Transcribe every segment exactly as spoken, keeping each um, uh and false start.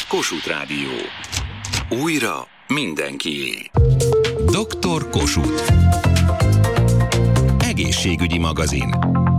Kossuth Rádió. Újra mindenkié. doktor Kossuth. Egészségügyi magazin.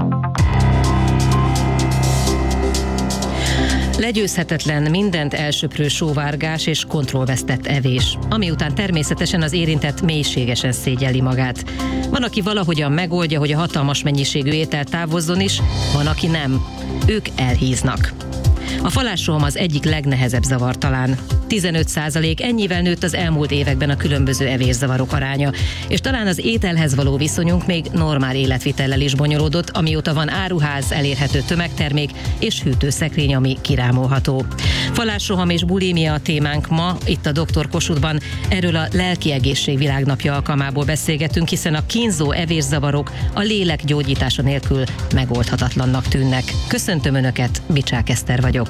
Legyőzhetetlen, mindent elsöprő sóvárgás és kontrollvesztett evés, ami után természetesen az érintett mélységesen szégyelli magát. Van, aki valahogyan megoldja, hogy a hatalmas mennyiségű étel távozzon is, van, aki nem. Ők elhíznak. A falásroham az egyik legnehezebb zavar talán. tizenöt százalék, ennyivel nőtt az elmúlt években a különböző evészavarok aránya, és talán az ételhez való viszonyunk még normál életvitellel is bonyolódott, amióta van áruház, elérhető tömegtermék és hűtőszekrény, ami kirámolható. Falásroham és bulimia a témánk ma, itt a doktor Kossuthban. Erről a Lelki Egészség Világnapja alkalmából beszélgetünk, hiszen a kínzó evészavarok a lélek gyógyítása nélkül megoldhatatlannak tűnnek. Köszöntöm Önöket, Bicsák Eszter vagyok.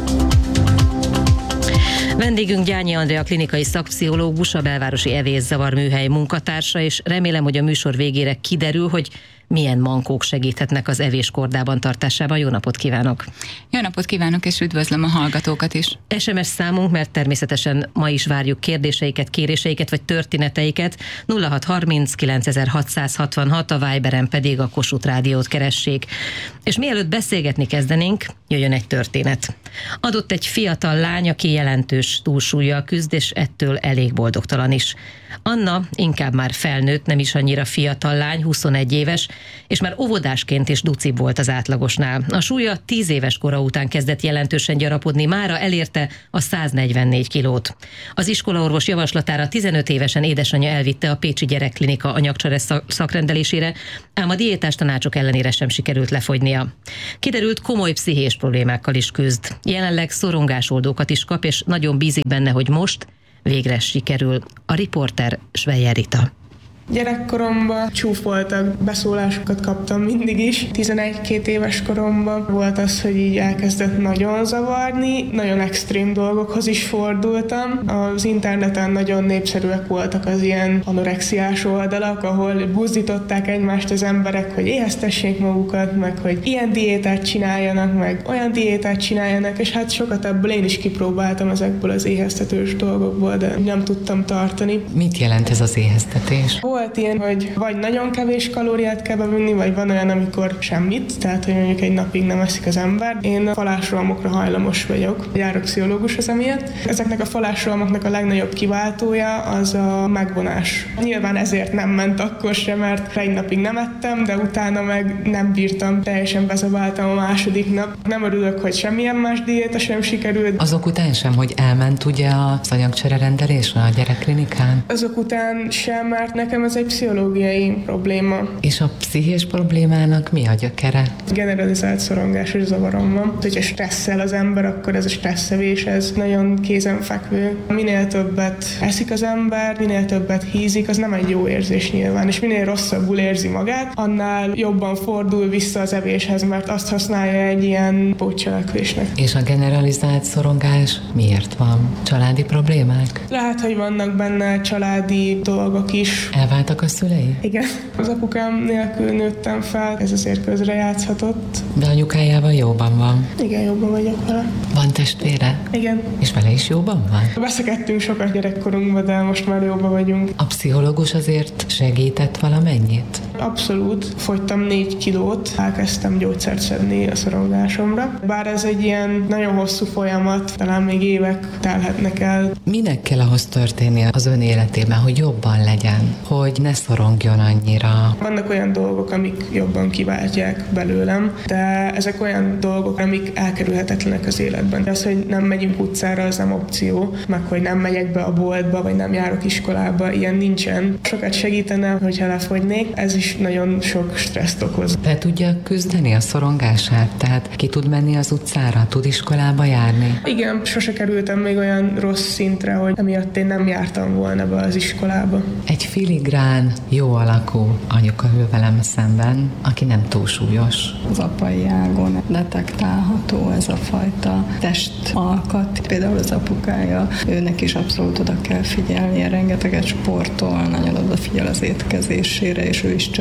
Vendégünk Gyányi Andrea klinikai szakpszichológus, a Belvárosi Evészavar Műhely munkatársa, és remélem, hogy a műsor végére kiderül, hogy milyen mankók segíthetnek az evés kordában tartásában. Jó napot kívánok! Jó napot kívánok, és üdvözlöm a hallgatókat is! es em es számunk, mert természetesen ma is várjuk kérdéseiket, kéréseiket vagy történeteiket. nulla hat harminc kilencezer-hatszázhatvanhat, a Viberen pedig a Kossuth Rádiót keressék. És mielőtt beszélgetni kezdenénk, jöjjön egy történet. Adott egy fiatal lány, aki jelentős túlsúllyal küzd, és ettől elég boldogtalan is. Anna inkább már felnőtt, nem is annyira fiatal lány, huszonegy éves, és már óvodásként is ducibb volt az átlagosnál. A súlya tíz éves kora után kezdett jelentősen gyarapodni, mára elérte a száznegyvennégy kilót. Az iskolaorvos javaslatára tizenöt évesen édesanyja elvitte a Pécsi Gyerekklinika anyagcsere szakrendelésére, ám a diétás tanácsok ellenére sem sikerült lefogynia. Kiderült, komoly pszichés problémákkal is küzd. Jelenleg szorongásoldókat is kap, és nagyon bízik benne, hogy most végre sikerül. A riporter Sveyer Rita. Gyerekkoromban csúfoltak, beszólásokat kaptam mindig is. tizenegy-két éves koromban volt az, hogy így elkezdett nagyon zavarni, nagyon extrém dolgokhoz is fordultam. Az interneten nagyon népszerűek voltak az ilyen anorexiás oldalak, ahol buzdították egymást az emberek, hogy éheztessék magukat, meg hogy ilyen diétát csináljanak, meg olyan diétát csináljanak, és hát sokat ebből én is kipróbáltam ezekből az éheztetős dolgokból, de nem tudtam tartani. Mit jelent ez az éheztetés? Volt ilyen, hogy vagy nagyon kevés kalóriát kell bevinni, vagy van olyan, amikor semmit, tehát hogy mondjuk egy napig nem eszik az ember. Én falásrohamokra hajlamos vagyok, járok pszichológushoz emiatt. Ezeknek a falásrohamoknak a legnagyobb kiváltója az a megvonás. Nyilván ezért nem ment akkor sem, mert egy napig nem ettem, de utána meg nem bírtam, teljesen bezabáltam a második nap. Nem örülök, hogy semmilyen más diéta sem sikerült. Azok után sem, hogy elment ugye az anyagcsere rendelésre a gyerekklinikán? Azok után sem, mert nekem ez egy pszichológiai probléma. És a pszichés problémának mi a gyökere? Generalizált szorongásos zavarom van. Hogyha stresszel az ember, akkor ez a stresszevés, ez nagyon kézenfekvő. Minél többet eszik az ember, minél többet hízik, az nem egy jó érzés nyilván, és minél rosszabbul érzi magát, annál jobban fordul vissza az evéshez, mert azt használja egy ilyen pótcselekvésnek. És a generalizált szorongás miért van? Családi problémák? Lehet, hogy vannak benne családi dolgok is. Elváltak a szülei? Igen. Az apukám nélkül nőttem fel, ez azért közrejátszhatott. De anyukájával jóban van? Igen, jóban vagyok vele. Van testvére? Igen. És vele is jóban van? Veszekedtünk sokat gyerekkorunkban, de most már jóban vagyunk. A pszichológus azért segített valamennyit? Abszolút. Fogytam négy kilót, elkezdtem gyógyszert szedni a szorongásomra. Bár ez egy ilyen nagyon hosszú folyamat, talán még évek telhetnek el. Minek kell ahhoz történnie az ön életében, hogy jobban legyen? Hogy ne szorongjon annyira? Vannak olyan dolgok, amik jobban kiváltják belőlem, de ezek olyan dolgok, amik elkerülhetetlenek az életben. Az, hogy nem megyünk utcára, az nem opció, meg hogy nem megyek be a boltba, vagy nem járok iskolába, ilyen nincsen. Sokat segítene, hogyha lefogynék, ez is nagyon sok stresszt okoz. Le tudja küzdeni a szorongását? Tehát ki tud menni az utcára? Tud iskolába járni? Igen, sose kerültem még olyan rossz szintre, hogy emiatt én nem jártam volna be az iskolába. Egy filigrán, jó alakú anyuka ül velem szemben, aki nem túlsúlyos. Az apai ágon detektálható ez a fajta testalkat. Például az apukája, őnek is abszolút oda kell figyelnie, rengeteget sportol, nagyon odafigyel az étkezésére, és ő is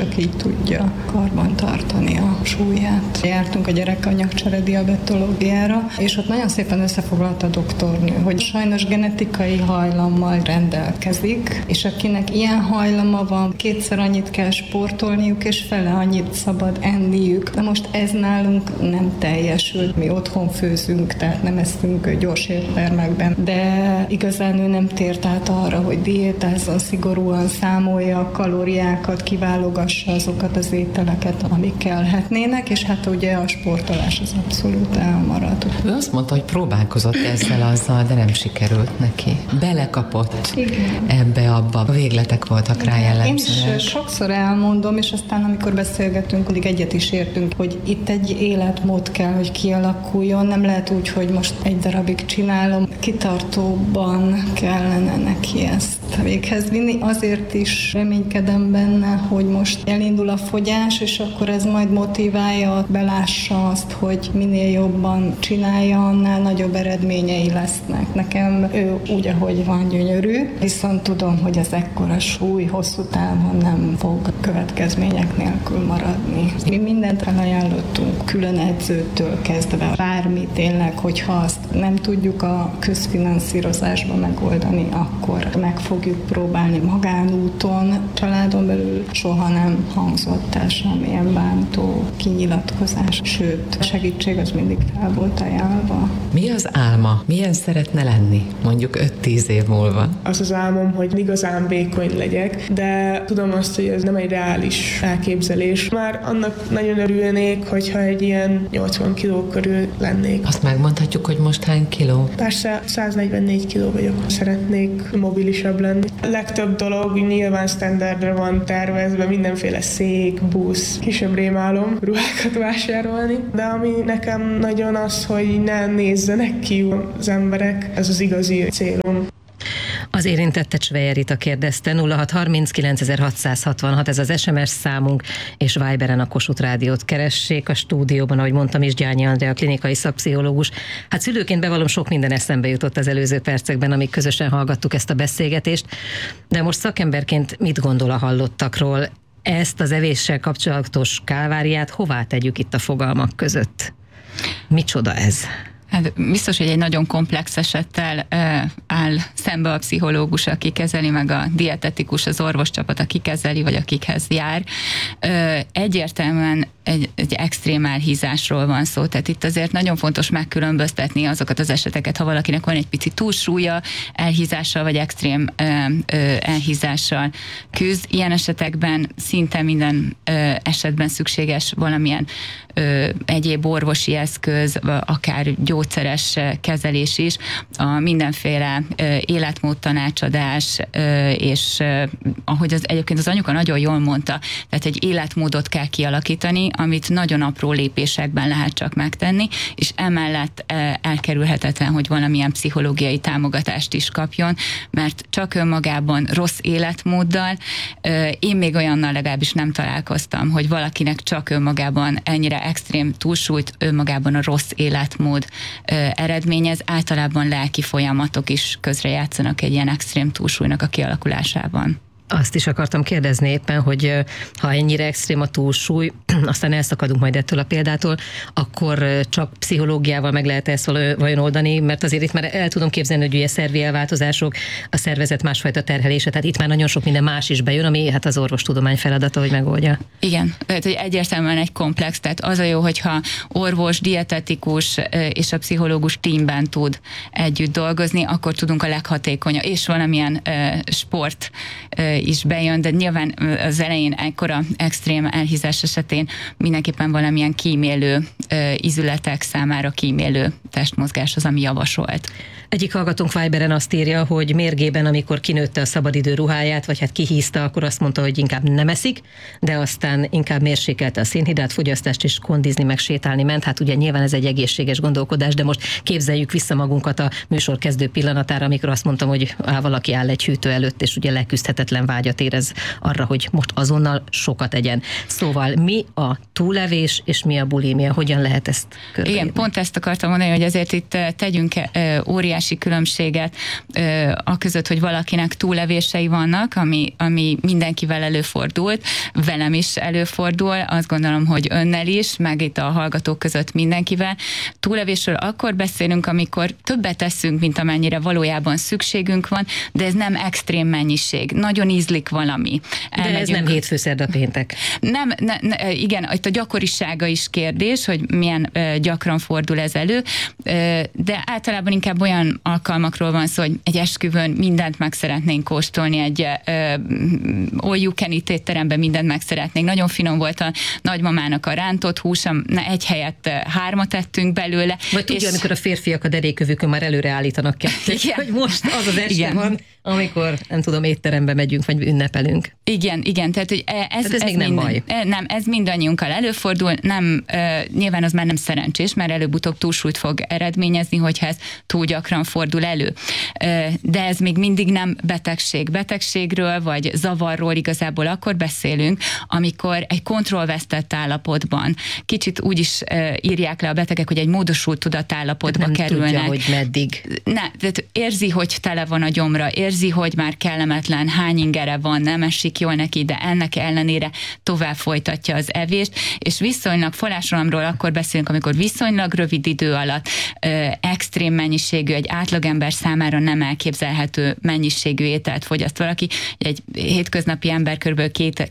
csak így tudja karban tartani a súlyát. Jártunk a gyerekanyagcsere diabetológiára, és ott nagyon szépen összefoglalta a doktornő, hogy sajnos genetikai hajlammal rendelkezik, és akinek ilyen hajlama van, kétszer annyit kell sportolniuk, és fele annyit szabad enniük. De most ez nálunk nem teljesül. Mi otthon főzünk, tehát nem eszünk gyors éttermekben, de igazán ő nem tért át arra, hogy diétázzon, szigorúan számolja a kalóriákat, kiválogassa azokat az ételeket, amik kellhetnének, és hát ugye a sportolás az abszolút elmaradt. Ő azt mondta, hogy próbálkozott ezzel azzal, de nem sikerült neki. Belekapott Igen. ebbe-abba. A végletek voltak rá jellemzőek. Én is sokszor elmondom, és aztán amikor beszélgetünk, addig egyet is értünk, hogy itt egy életmód kell, hogy kialakuljon. Nem lehet úgy, hogy most egy darabig csinálom. Kitartóban kellene neki ezt véghez vinni. Azért is reménykedem benne, hogy most elindul a fogyás, és akkor ez majd motiválja, belássa azt, hogy minél jobban csinálja, annál nagyobb eredményei lesznek. Nekem ő úgy, ahogy van, gyönyörű, viszont tudom, hogy az ekkora súly hosszú távon nem fog következmények nélkül maradni. Mi mindent elajánlottunk, külön edzőtől kezdve, bármi tényleg, hogyha azt nem tudjuk a közfinanszírozásban megoldani, akkor meg fogjuk próbálni magánúton. Családon belül soha nem hangzott el semmilyen bántó kinyilatkozás, sőt, a segítség az mindig fel volt ajánlva. Mi az álma? Milyen szeretne lenni? Mondjuk öt-tíz év múlva. Az az álmom, hogy igazán vékony legyek, de tudom azt, hogy ez nem egy reális elképzelés. Már annak nagyon örülnék, hogyha egy ilyen nyolcvan kiló körül lennék. Azt megmondhatjuk, hogy most hány kiló? Persze száznegyvennégy kiló vagyok. Szeretnék mobilisabb lenni. A legtöbb dolog nyilván standardra van tervezve, mindenféle szék, busz, kisebb rémálom ruhákat vásárolni, de ami nekem nagyon az, hogy ne nézzenek ki az emberek, ez az igazi célom. Az érintettet Svejer Rita kérdezte, nulla hat harminc kilencezer-hatszázhatvanhat, ez az es em es számunk, és Viberen a Kossuth Rádiót keressék. A stúdióban, ahogy mondtam is, Gyányi Andrea, klinikai szakpszichológus. Hát szülőként bevallom, sok minden eszembe jutott az előző percekben, amíg közösen hallgattuk ezt a beszélgetést, de most szakemberként mit gondol a hallottakról? Ezt az evéssel kapcsolatos kálváriát hová tegyük itt a fogalmak között? Micsoda ez? Hát biztos, hogy egy nagyon komplex esettel uh, áll szembe a pszichológus, aki kezeli, meg a dietetikus, az orvoscsapat, aki kezeli, vagy akikhez jár. Uh, egyértelműen egy, egy extrém elhízásról van szó, tehát itt azért nagyon fontos megkülönböztetni azokat az eseteket, ha valakinek van egy pici túlsúlya, elhízással, vagy extrém uh, uh, elhízással küzd. Ilyen esetekben szinte minden uh, esetben szükséges valamilyen uh, egyéb orvosi eszköz, akár gyógyszeres kezelés is, a mindenféle életmód tanácsadás, és ahogy az, egyébként az anyuka nagyon jól mondta, tehát egy életmódot kell kialakítani, amit nagyon apró lépésekben lehet csak megtenni, és emellett elkerülhetetlen, hogy valamilyen pszichológiai támogatást is kapjon, mert csak önmagában rossz életmóddal, én még olyannal legalábbis nem találkoztam, hogy valakinek csak önmagában ennyire extrém túlsúlyt, önmagában a rossz életmód eredményez, általában lelki folyamatok is közrejátszanak egy ilyen extrém túlsúlynak a kialakulásában. Azt is akartam kérdezni éppen, hogy ha ennyire extrém a túlsúly, aztán elszakadunk majd ettől a példától, akkor csak pszichológiával meg lehet ezt vajon oldani, mert azért itt már el tudom képzelni, hogy ugye szervi elváltozások, a szervezet másfajta terhelése, tehát itt már nagyon sok minden más is bejön, ami hát az orvostudomány feladata, hogy megoldja. Igen, tehát egyértelműen egy komplex, tehát az a jó, hogyha orvos, dietetikus és a pszichológus tímben tud együtt dolgozni, akkor tudunk a leghatékonyabb, és valamilyen sport is bejön, de nyilván az elején ekkora extrém elhízás esetén mindenképpen valamilyen kímélő ízületek számára kímélő testmozgás az, ami javasolt. Egyik hallgatónk Viberen azt írja, hogy mérgében, amikor kinőtte a szabadidő ruháját, vagy hát kihízta, akkor azt mondta, hogy inkább nem eszik, de aztán inkább mérsékelte a szénhidrát fogyasztást, és kondizni, meg sétálni ment. Hát ugye nyilván ez egy egészséges gondolkodás, de most képzeljük vissza magunkat a műsor kezdő pillanatára, amikor azt mondtam, hogy áll valaki áll egy hűtő előtt, és ugye leküzdhetetlen vágyat érez arra, hogy most azonnal sokat egyen. Szóval mi a túlevés, és mi a bulimia? Hogyan lehet ezt körbeírni? Igen, pont ezt akartam mondani, hogy azért itt tegyünk óriási különbséget a között, hogy valakinek túlevései vannak, ami, ami mindenkivel előfordult, velem is előfordul, azt gondolom, hogy önnel is, meg itt a hallgatók között mindenkivel. Túlevésről akkor beszélünk, amikor többet teszünk, mint amennyire valójában szükségünk van, de ez nem extrém mennyiség. Nagyon ízlik valami. De Elmegyünk. Ez nem hétfő, szerda, péntek. Nem, ne, ne, igen, itt a gyakorisága is kérdés, hogy milyen uh, gyakran fordul ez elő, uh, de általában inkább olyan alkalmakról van szó, hogy egy esküvőn mindent meg szeretnénk kóstolni, egy uh, all you can eat étteremben mindent meg szeretnénk. Nagyon finom volt a nagymamának a rántott húsa, egy helyett uh, hármat ettünk belőle. Vagy tudja, amikor a férfiak a derékövükön már előre állítanak kettőt, hogy most az az este igen. van, amikor, nem tudom, étterembe megyünk, vagy ünnepelünk. Igen, igen, tehát hogy ez, tehát ez, ez még nem minden, baj. Nem, ez mindannyiunkkal előfordul, nem, nyilván az már nem szerencsés, mert előbb-utóbb túlsúlyt fog eredményezni, hogyha ez túl gyakran fordul elő. De ez még mindig nem betegség. Betegségről vagy zavarról igazából akkor beszélünk, amikor egy kontrollvesztett állapotban, kicsit úgy is írják le a betegek, hogy egy módosult tudatállapotba nem kerülnek. Tudja, hogy meddig. Ne, tehát érzi, hogy tele van a gyomra, érzi, hogy már kellemetlen, hány ingere van, nem esik jól neki, de ennek ellenére tovább folytatja az evést, és viszonylag forrásrohamról akkor beszélünk, amikor viszonylag rövid idő alatt ö, extrém mennyiségű, egy átlagember számára nem elképzelhető mennyiségű ételt fogyaszt valaki. Egy hétköznapi ember kb.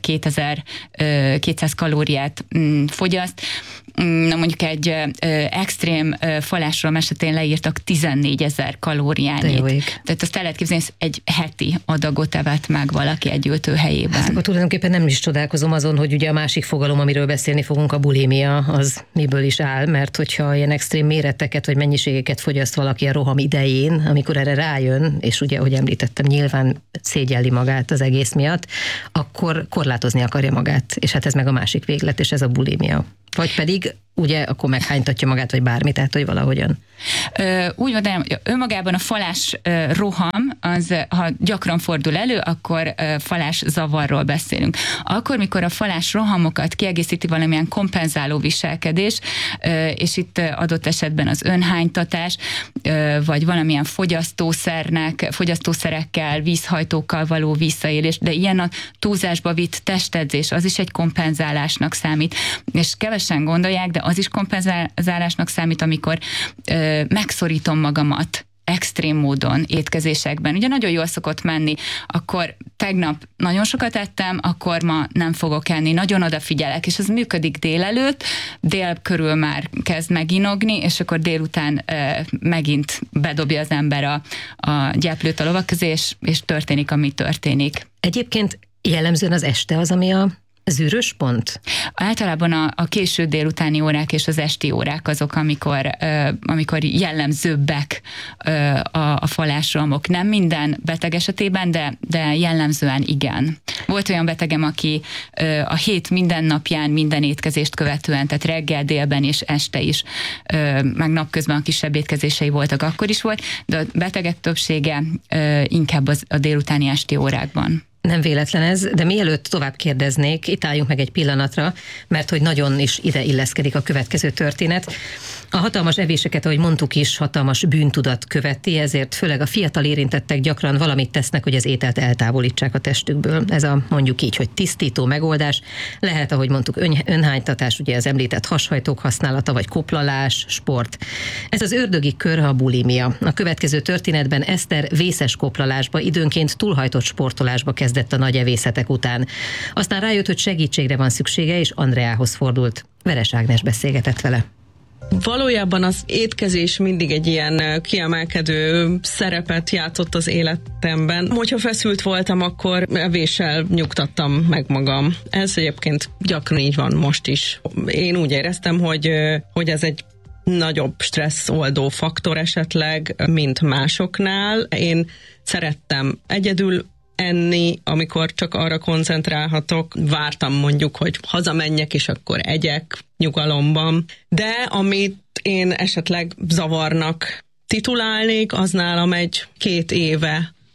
kétezer-kétszáz kalóriát mm, fogyaszt. Na mondjuk egy ö, extrém ö, falásroham esetén leírtak tizennégyezer kalóriányit. Tehát azt el lehet képzelni, egy heti adagot evett meg valaki egy ültőhelyében. Hát akkor tulajdonképpen nem is csodálkozom azon, hogy ugye a másik fogalom, amiről beszélni fogunk, a bulimia, az miből is áll, mert hogyha ilyen extrém méreteket vagy mennyiségeket fogyaszt valaki a roham idején, amikor erre rájön, és ugye, ahogy említettem, nyilván szégyelli magát az egész miatt, akkor korlátozni akarja magát, és hát ez meg a másik véglet, és ez a bulimia. Vagy pedig ugye akkor meghánytatja magát, vagy bármi, tehát hogy valahogyan. Ö, úgy van, de önmagában a falás ö, roham, az, ha gyakran fordul elő, akkor ö, falás zavarról beszélünk. Akkor, mikor a falás rohamokat kiegészíti valamilyen kompenzáló viselkedés, ö, és itt adott esetben az önhánytatás, ö, vagy valamilyen fogyasztószernek, fogyasztószerekkel, vízhajtókkal való visszaélés, de ilyen a túlzásba vitt testedzés, az is egy kompenzálásnak számít. És kevesen gondolják, de az is kompenzálásnak számít, amikor ö, megszorítom magamat extrém módon étkezésekben. Ugye nagyon jól szokott menni, akkor tegnap nagyon sokat ettem, akkor ma nem fogok enni, nagyon odafigyelek, és ez működik délelőtt, dél körül már kezd meginogni, és akkor délután ö, megint bedobja az ember a, a gyeplőt a lovak közé, és, és történik, ami történik. Egyébként jellemzően az este az, ami a zűrös pont? Általában a, a késő délutáni órák és az esti órák azok, amikor, uh, amikor jellemzőbbek uh, a, a falásrohamok. Nem minden beteg esetében, de, de jellemzően igen. Volt olyan betegem, aki uh, a hét minden napján, minden étkezést követően, tehát reggel, délben és este is, uh, meg napközben a kisebb étkezései voltak, akkor is volt, de a betegek többsége uh, inkább az, a délutáni esti órákban. Nem véletlen ez, de mielőtt tovább kérdeznék, itt álljunk meg egy pillanatra, mert hogy nagyon is ide illeszkedik a következő történet. A hatalmas evéseket, ahogy mondtuk is, hatalmas bűntudat követi, ezért főleg a fiatal érintettek gyakran valamit tesznek, hogy az ételt eltávolítsák a testükből. Ez a mondjuk így, hogy tisztító megoldás. Lehet, ahogy mondtuk, ön, önhánytatás, ugye az említett hashajtók használata, vagy koplalás, sport. Ez az ördögi kör a bulimia. A következő történetben Eszter vészes koplalásba, időnként túlhajtott sportolásba kezdett a nagy evészetek után. Aztán rájött, hogy segítségre van szüksége, és Andreához fordult. Veres Ágnes beszélgetett vele. Valójában az étkezés mindig egy ilyen kiemelkedő szerepet játszott az életemben. Hogyha feszült voltam, akkor evéssel nyugtattam meg magam. Ez egyébként gyakran így van most is. Én úgy éreztem, hogy, hogy ez egy nagyobb stresszoldó faktor esetleg, mint másoknál. Én szerettem egyedül enni, amikor csak arra koncentrálhatok. Vártam mondjuk, hogy hazamenjek, és akkor egyek nyugalomban. De amit én esetleg zavarnak titulálnék, az nálam egy két éve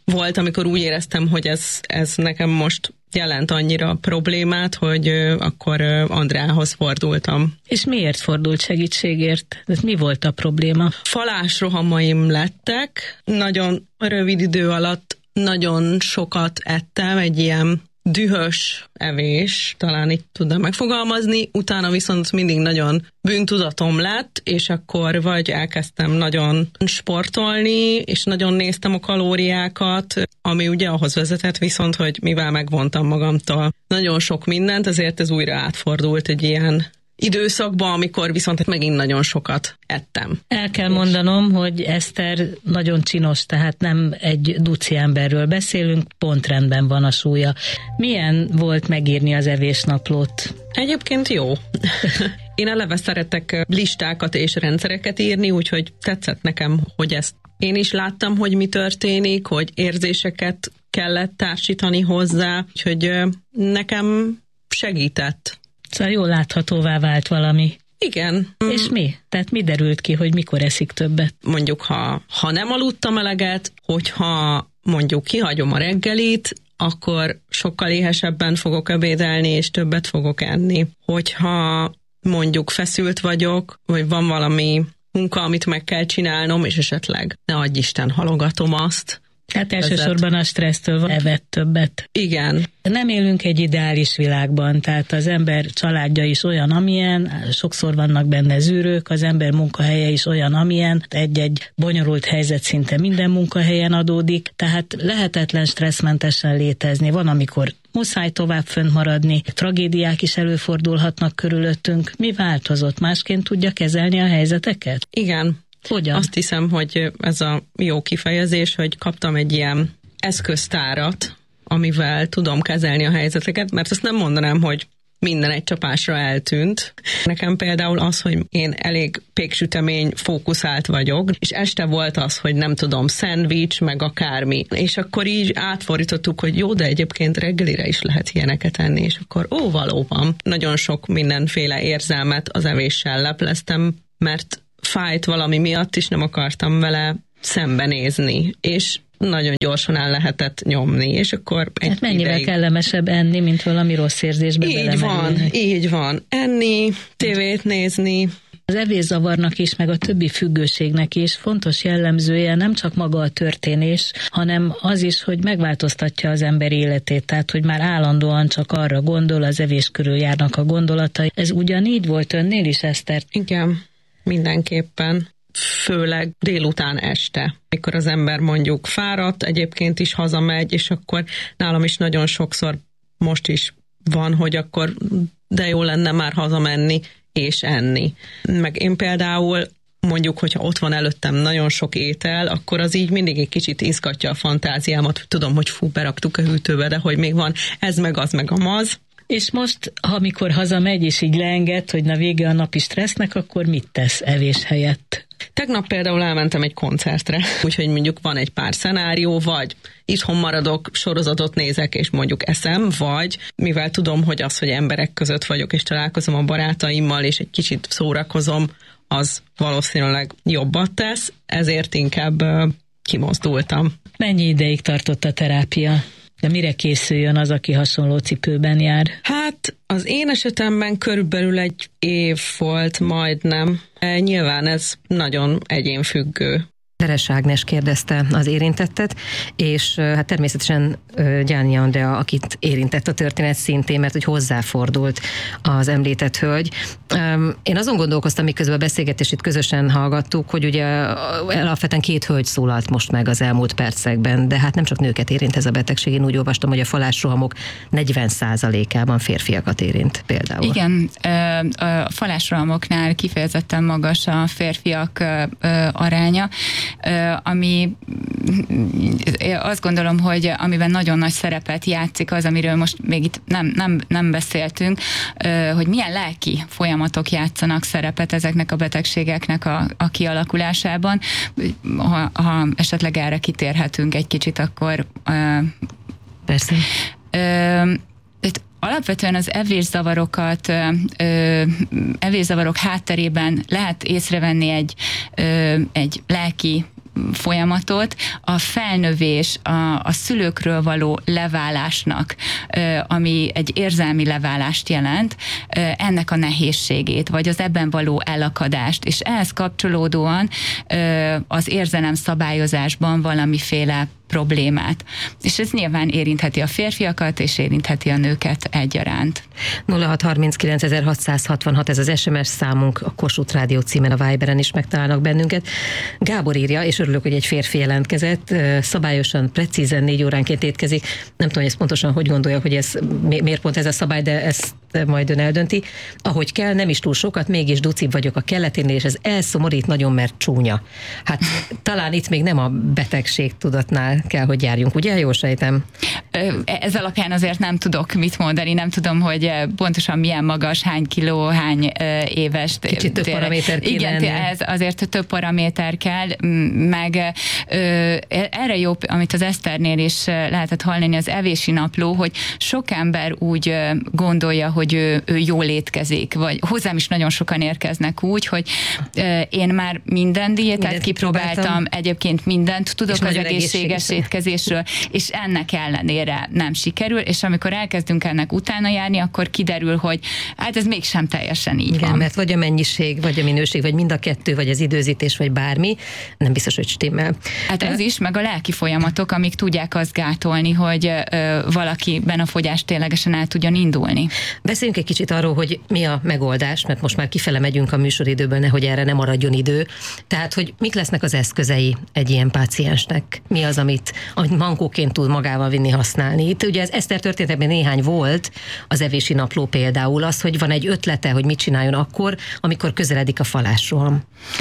volt, amikor úgy éreztem, hogy ez, ez nekem most jelent annyira problémát, hogy akkor Andrához fordultam. És miért fordult segítségért? Ez mi volt a probléma? Falásrohamaim lettek, nagyon rövid idő alatt nagyon sokat ettem, egy ilyen dühös evés, talán így tudnám megfogalmazni, utána viszont mindig nagyon bűntudatom lett, és akkor vagy elkezdtem nagyon sportolni, és nagyon néztem a kalóriákat, ami ugye ahhoz vezetett viszont, hogy mivel megvontam magamtól nagyon sok mindent, ezért ez újra átfordult egy ilyen időszakban, amikor viszont megint nagyon sokat ettem. El kell mondanom, hogy Eszter nagyon csinos, tehát nem egy duci emberről beszélünk, pont rendben van a súlya. Milyen volt megírni az evésnaplót? Egyébként jó. Én eleve szeretek listákat és rendszereket írni, úgyhogy tetszett nekem, hogy ezt én is láttam, hogy mi történik, hogy érzéseket kellett társítani hozzá, úgyhogy nekem segített. Szóval jól láthatóvá vált valami. Igen. És mi? Tehát mi derült ki, hogy mikor eszik többet? Mondjuk, ha, ha nem aludtam eleget, hogyha mondjuk kihagyom a reggelit, akkor sokkal éhesebben fogok ebédelni, és többet fogok enni. Hogyha mondjuk feszült vagyok, vagy van valami munka, amit meg kell csinálnom, és esetleg ne adj Isten, halogatom azt. Hát elsősorban a stressztől van, evett többet. Igen. Nem élünk egy ideális világban, tehát az ember családja is olyan, amilyen, sokszor vannak benne zűrők, az ember munkahelye is olyan, amilyen, egy-egy bonyolult helyzet szinte minden munkahelyen adódik, tehát lehetetlen stresszmentesen létezni. Van, amikor muszáj tovább fönt maradni, tragédiák is előfordulhatnak körülöttünk. Mi változott? Másként tudja kezelni a helyzeteket? Igen. Hogyan? Azt hiszem, hogy ez a jó kifejezés, hogy kaptam egy ilyen eszköztárat, amivel tudom kezelni a helyzeteket, mert azt nem mondanám, hogy minden egy csapásra eltűnt. Nekem például az, hogy én elég péksütemény fókuszált vagyok, és este volt az, hogy nem tudom, szendvics, meg akármi. És akkor így átfordítottuk, hogy jó, de egyébként reggelire is lehet ilyeneket enni, és akkor ó, valóban. Nagyon sok mindenféle érzelmet az evéssel lepleztem, mert fájt valami miatt is, nem akartam vele szembenézni, és nagyon gyorsan el lehetett nyomni, és akkor egy hát mennyivel ideig... kellemesebb enni, mint valami rossz érzésbe Így belemerülni. van, így van. Enni, tévét nézni. Az evészavarnak is, meg a többi függőségnek is fontos jellemzője nem csak maga a történés, hanem az is, hogy megváltoztatja az ember életét, tehát hogy már állandóan csak arra gondol, az evés körül járnak a gondolatai. Ez ugyanígy volt önnél is, Eszter? Igen. Mindenképpen, főleg délután este, mikor az ember mondjuk fáradt, egyébként is hazamegy, és akkor nálam is nagyon sokszor most is van, hogy akkor de jó lenne már hazamenni és enni. Meg én például mondjuk, hogyha ott van előttem nagyon sok étel, akkor az így mindig egy kicsit izgatja a fantáziámat, hogy tudom, hogy fú, beraktuk a hűtőbe, de hogy még van ez meg az meg a maz. És most, amikor hazamegy, és így leenged, hogy na vége a napi stressznek, akkor mit tesz evés helyett? Tegnap például elmentem egy koncertre, úgyhogy mondjuk van egy pár szenárió, vagy itthon maradok, sorozatot nézek, és mondjuk eszem, vagy mivel tudom, hogy az, hogy emberek között vagyok, és találkozom a barátaimmal, és egy kicsit szórakozom, az valószínűleg jobbat tesz, ezért inkább uh, kimozdultam. Mennyi ideig tartott a terápia? De mire készüljön az, aki hasonló cipőben jár? Hát az én esetemben körülbelül egy év volt majdnem. Nyilván ez nagyon egyénfüggő. Teres Ágnes kérdezte az érintettet, és hát természetesen Gyányi Andrea, akit érintett a történet szintén, mert hogy hozzáfordult az említett hölgy. Én azon gondolkoztam, miközben a beszélgetést itt közösen hallgattuk, hogy ugye alapvetően két hölgy szólalt most meg az elmúlt percekben, de hát nem csak nőket érint ez a betegség. Én úgy olvastam, hogy a falásrohamok negyven százalékában férfiakat érint például. Igen, a falásrohamoknál kifejezetten magas a férfiak aránya, ami azt gondolom, hogy amiben nagyon nagy szerepet játszik az, amiről most még itt nem, nem, nem beszéltünk, hogy milyen lelki folyamatok játszanak szerepet ezeknek a betegségeknek a, a kialakulásában. Ha, ha esetleg erre kitérhetünk egy kicsit, akkor... Persze. Alapvetően az evészavarokat, evészavarok hátterében lehet észrevenni egy, egy lelki folyamatot a felnövés, a, a szülőkről való leválásnak, ami egy érzelmi leválást jelent, ennek a nehézségét, vagy az ebben való elakadást, és ehhez kapcsolódóan az érzelem szabályozásban valamiféle problémát. És ez nyilván érintheti a férfiakat, és érintheti a nőket egyaránt. nulla hat harminckilenc hatszázhatvanhat ez az es em es számunk, a Kossuth Rádió címen a Viberen is megtalálnak bennünket. Gábor írja, és örülök, hogy egy férfi jelentkezett, szabályosan, precízen négy óránként étkezik. Nem tudom, hogy ezt pontosan hogy gondolja, hogy ez miért pont ez a szabály, de ezt majd ön eldönti. Ahogy kell, nem is túl sokat, mégis ducibb vagyok a kelleténél, és ez elszomorít nagyon, mert csúnya. Hát talán itt még nem a betegség tudatnál kell, hogy járjunk, ugye? Jól sejtem. Ez alapján azért nem tudok mit mondani, nem tudom, hogy pontosan milyen magas, hány kiló, hány éves. Kicsit több paraméter kéne. Igen, lenni. Ez azért több paraméter kell, meg erre jó, amit az Eszternél is lehetett hallani, az evési napló, hogy sok ember úgy gondolja, hogy ő, ő jól étkezik, vagy hozzám is nagyon sokan érkeznek úgy, hogy én már minden diétát mindent kipróbáltam, kipróbáltam, egyébként mindent tudok az egészséges étkezésről, és ennek ellenére nem sikerül, és amikor elkezdünk ennek utána járni, akkor kiderül, hogy hát ez mégsem teljesen így Igen, van. mert vagy a mennyiség, vagy a minőség, vagy mind a kettő, vagy az időzítés, vagy bármi, nem biztos, hogy stimmel. Hát ez is, meg a lelki folyamatok, amik tudják azt gátolni, hogy ö, valakiben a fogyás ténylegesen el tudjon indulni. Beszéljünk egy kicsit arról, hogy mi a megoldás, mert most már kifele megyünk a műsoridőből, nehogy erre nem maradjon idő. Tehát, hogy mik lesznek az eszközei egy ilyen páciensnek? Mi az, amit, amit mankóként tud magával vinni, használni? Itt ugye az Eszter történetben néhány volt, az evési napló például az, hogy van egy ötlete, hogy mit csináljon akkor, amikor közeledik a falásroham.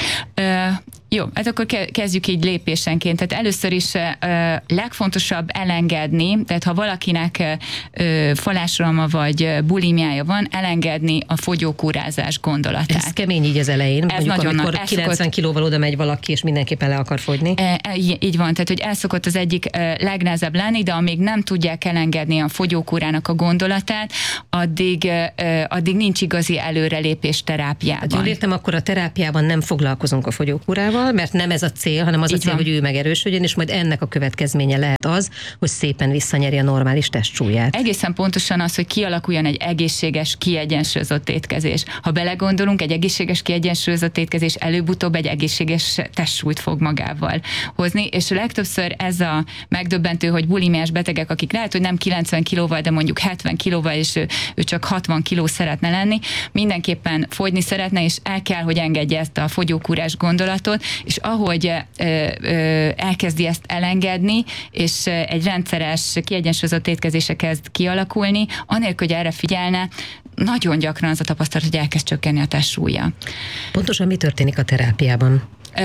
Ö, jó, hát akkor kezdjük így lépésenként. Tehát először is ö, legfontosabb elengedni, tehát ha valakinek ö, falásrohama vagy bulimiája van, elengedni a fogyókúrázás gondolatát. Ez kemény így az elején, ez mondjuk nagyon amikor nagy, kilencven szokott... kilóval oda megy valaki, és mindenképpen le akar fogyni. E, így van, tehát hogy el szokott az egyik legnehezebb lenni, de amíg nem tudják elengedni a fogyókúrának a gondolatát, addig, addig nincs igazi előrelépés terápiában. Hát jól értem, akkor a terápiában nem foglalkozunk a fogyókúrával, mert nem ez a cél, hanem az így a cél, van. Hogy ő megerősödjön, és majd ennek a következménye lehet az, hogy szépen visszanyeri a normális testsúlyát. Egészen pontosan az, hogy kialakuljon egy egészséges, kiegyensúlyozott étkezés. Ha belegondolunk, egy egészséges, kiegyensúlyozott étkezés előbb-utóbb egy egészséges testsúlyt fog magával hozni, és legtöbbször ez a megdöbbentő, hogy bulimiás betegek, akik lehet, hogy nem kilencven kilóval, de mondjuk hetven kilóval, és ő, ő csak hatvan kiló szeretne lenni, mindenképpen fogyni szeretne, és el kell, hogy engedje ezt a fogyókúrás gondolatot, és ahogy ö, ö, elkezdi ezt elengedni, és egy rendszeres, kiegyensúlyozott étkezése kezd kialakulni, anélkül, hogy erre figyelne, nagyon gyakran az a tapasztalat, hogy elkezd csökkenni a testsúlya. Pontosan mi történik a terápiában?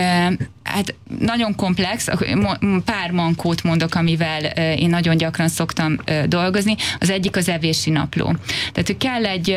Hát nagyon komplex, pár mankót mondok, amivel én nagyon gyakran szoktam dolgozni. Az egyik az evési napló. Tehát, hogy kell egy,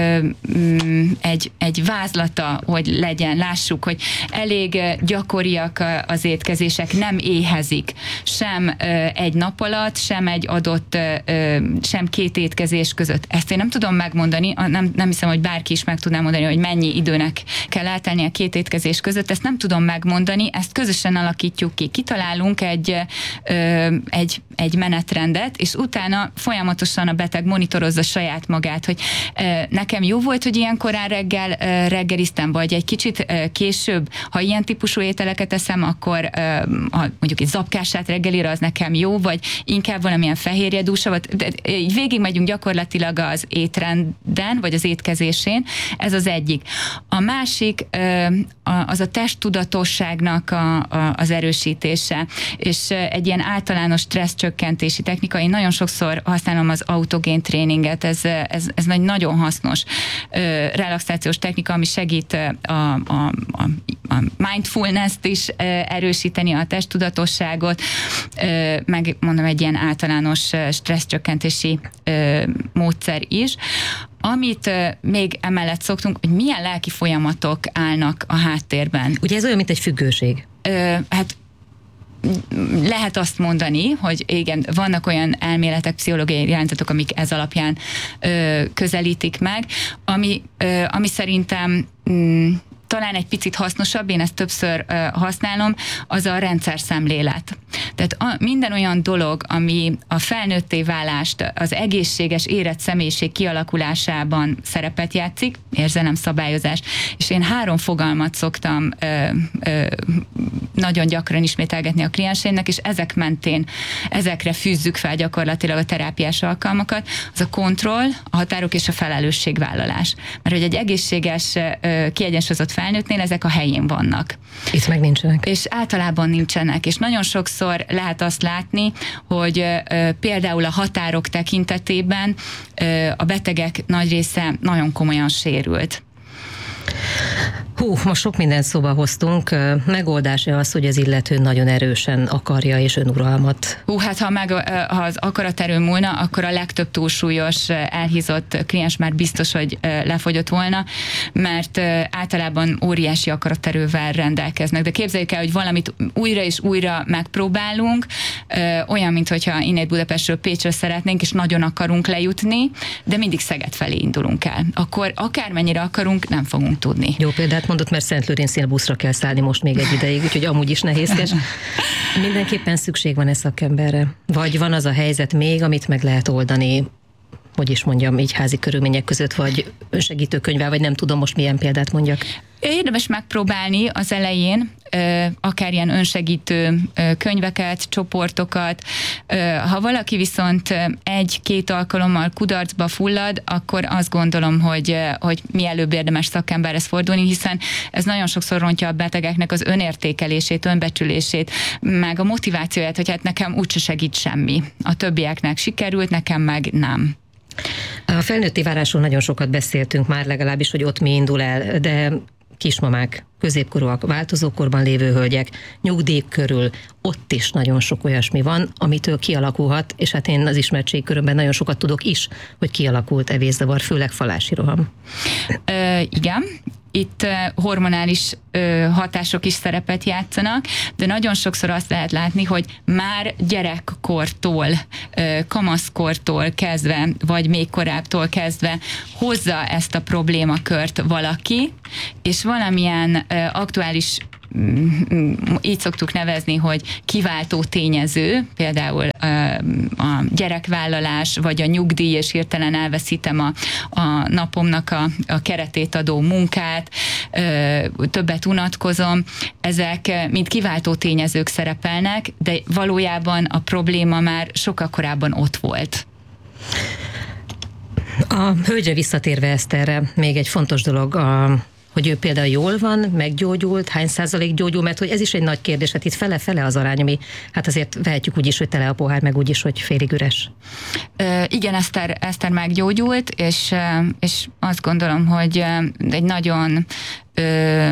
egy, egy vázlata, hogy legyen, lássuk, hogy elég gyakoriak az étkezések, nem éhezik sem egy nap alatt, sem egy adott, sem két étkezés között. Ezt én nem tudom megmondani, nem, nem hiszem, hogy bárki is meg tudná mondani, hogy mennyi időnek kell eltelni a két étkezés között, ezt nem tudom megmondani, ezt közösen alakítjuk ki. Kitalálunk egy, ö, egy, egy menetrendet, és utána folyamatosan a beteg monitorozza saját magát, hogy ö, nekem jó volt, hogy ilyen korán reggel ö, reggeliztem, vagy egy kicsit ö, később, ha ilyen típusú ételeket eszem, akkor ö, ha mondjuk egy zapkását reggelire, az nekem jó, vagy inkább valamilyen fehérjedúsa, vagy így végig megyünk gyakorlatilag az étrenden, vagy az étkezésén, ez az egyik. A másik ö, az a testtudatosságnak a, a, az erősítése, és egy ilyen általános stressz csökkentési technika. Én nagyon sokszor használom az autogén tréninget, ez, ez, ez egy nagyon hasznos ö, relaxációs technika, ami segít a, a, a, a mindfulness-t is ö, erősíteni, a testtudatosságot, ö, meg mondom, egy ilyen általános stressz csökkentési ö, módszer is. Amit uh, még emellett szoktunk, hogy milyen lelki folyamatok állnak a háttérben. Ugye ez olyan, mint egy függőség? Uh, hát lehet azt mondani, hogy igen, vannak olyan elméletek, pszichológiai jelentetek, amik ez alapján ö, közelítik meg, ami, ö, ami szerintem mm, talán egy picit hasznosabb, én ezt többször uh, használom, az a rendszer szemlélet. Tehát a, minden olyan dolog, ami a felnőtté válást, az egészséges, érett személyiség kialakulásában szerepet játszik, érzelemszabályozás, és én három fogalmat szoktam ö, ö, nagyon gyakran ismételgetni a klienseimnek, és ezek mentén, ezekre fűzzük fel gyakorlatilag a terápiás alkalmakat, az a kontroll, a határok és a felelősségvállalás. Mert hogy egy egészséges, kiegyensúlyozott felnőttnél ezek a helyén vannak. Itt meg nincsenek. És általában nincsenek, és nagyon sokszor lehet azt látni, hogy ö, például a határok tekintetében ö, a betegek nagy része nagyon komolyan sérült. Hú, most sok mindent szóba hoztunk. Megoldása az, hogy az illető nagyon erősen akarja és önuralmat. Hú, hát ha, meg, ha az akaraterő múlna, akkor a legtöbb túlsúlyos, elhízott kliens már biztos, hogy lefogyott volna, mert általában óriási akaraterővel rendelkeznek. De képzeljük el, hogy valamit újra és újra megpróbálunk, olyan, mintha innét Budapestről Pécsre szeretnénk, és nagyon akarunk lejutni, de mindig Szeged felé indulunk el. Akkor akármennyire akarunk, nem fogunk tudni. Jó példát mondott, mert Szentlőrincnél buszra kell szállni most még egy ideig, úgyhogy amúgy is nehézkes. Mindenképpen szükség van e szakemberre. Vagy van az a helyzet még, amit meg lehet oldani, hogy is mondjam, így házi körülmények között, vagy önsegítőkönyvvel, vagy nem tudom most milyen példát mondjak. Érdemes megpróbálni az elején, akár ilyen önsegítő könyveket, csoportokat. Ha valaki viszont egy-két alkalommal kudarcba fullad, akkor azt gondolom, hogy, hogy mielőbb érdemes szakemberhez fordulni, hiszen ez nagyon sokszor rontja a betegeknek az önértékelését, önbecsülését, meg a motivációját, hogy hát nekem úgyse segít semmi. A többieknek sikerült, nekem meg nem. A felnőtté válásról nagyon sokat beszéltünk már, legalábbis, hogy ott mi indul el, de kismamák, középkorúak, változókorban lévő hölgyek, nyugdíj körül, ott is nagyon sok olyasmi van, amitől kialakulhat, és hát én az ismertségkörömben nagyon sokat tudok is, hogy kialakult evészavar, főleg falási roham. Ö, igen. Itt hormonális hatások is szerepet játszanak, de nagyon sokszor azt lehet látni, hogy már gyerekkortól, kamaszkortól kezdve, vagy még korábbtól kezdve hozza ezt a problémakört valaki, és valamilyen aktuális, így szoktuk nevezni, hogy kiváltó tényező, például a gyerekvállalás, vagy a nyugdíj, és hirtelen elveszítem a, a napomnak a, a keretét adó munkát, többet unatkozom, ezek mind kiváltó tényezők szerepelnek, de valójában a probléma már sokkal korábban ott volt. A hölgyre visszatérve, Eszterre, még egy fontos dolog, a hogy ő például jól van, meggyógyult, hány százalék gyógyul, mert hogy ez is egy nagy kérdés, hát itt fele-fele az arány, ami hát azért vehetjük úgy is, hogy tele a pohár, meg úgy is, hogy félig üres. Ö, igen, Eszter, Eszter meggyógyult, és, és azt gondolom, hogy egy nagyon ö,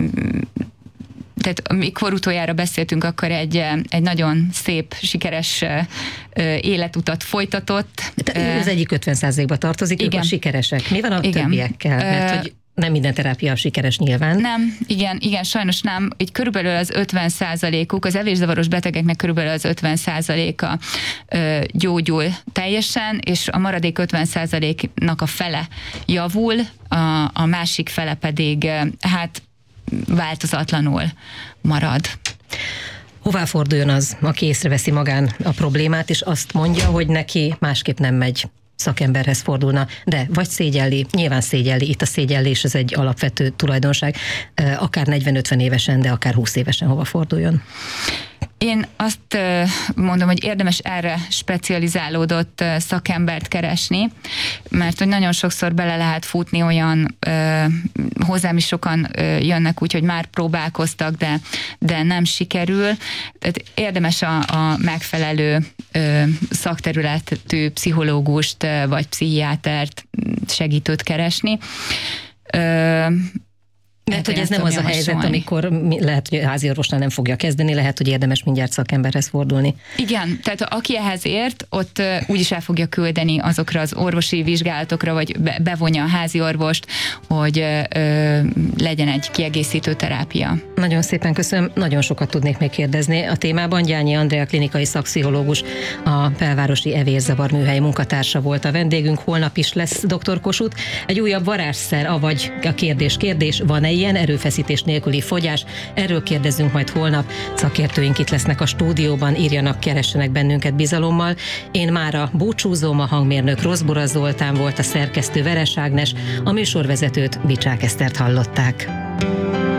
tehát amikor utoljára beszéltünk, akkor egy, egy nagyon szép, sikeres életutat folytatott. Az egyik ötven százalékba tartozik, igen. Ők a sikeresek. Mi van a igen. többiekkel? Mert hogy nem minden terápia sikeres nyilván. Nem, igen, igen, sajnos nem. Így körülbelül az ötven százalékuk, az evészavaros betegeknek körülbelül az ötven százaléka ö, gyógyul teljesen, és a maradék ötven százaléknak a fele javul, a, a másik fele pedig hát változatlanul marad. Hová forduljon az, aki észreveszi magán a problémát, és azt mondja, hogy neki másképp nem megy, szakemberhez fordulna, de vagy szégyelli, nyilván szégyelli, itt a szégyellés ez egy alapvető tulajdonság, akár negyven-ötven évesen, de akár húsz évesen hova forduljon? Én azt mondom, hogy érdemes erre specializálódott szakembert keresni, mert hogy nagyon sokszor bele lehet futni olyan, hozzám is sokan jönnek úgy, hogy már próbálkoztak, de, de nem sikerül. Tehát érdemes a, a megfelelő szakterületű pszichológust vagy pszichiátert, segítőt keresni. Mert hogy ez nem az a helyzet, amikor lehet, hogy a háziorvosnál nem fogja kezdeni, lehet, hogy érdemes mindjárt szakemberhez fordulni. Igen, tehát aki ehhez ért, ott úgyis el fogja küldeni azokra az orvosi vizsgálatokra, vagy bevonja a háziorvost, hogy ö, legyen egy kiegészítő terápia. Nagyon szépen köszönöm, nagyon sokat tudnék még kérdezni a témában. Gyányi Andrea klinikai szakpszichológus, a Belvárosi Evészavar Műhely munkatársa volt a vendégünk, holnap is lesz doktor Kossuth. Egy újabb varázsszer, avagy a kérdés-kérdés, van-e ilyen erőfeszítés nélküli fogyás? Erről kérdezzünk majd holnap. Szakértőink itt lesznek a stúdióban, írjanak, keressenek bennünket bizalommal. Én mára búcsúzom, a hangmérnök Rozbora Zoltán volt, a szerkesztő Veres Ágnes, a műsorvezetőt Bicsák Esztert hallották.